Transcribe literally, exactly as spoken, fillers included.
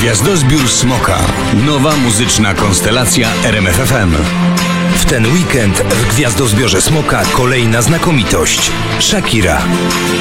Gwiazdozbiór Smoka. Nowa muzyczna konstelacja R M F F M. W ten weekend w Gwiazdozbiorze Smoka kolejna znakomitość. Shakira.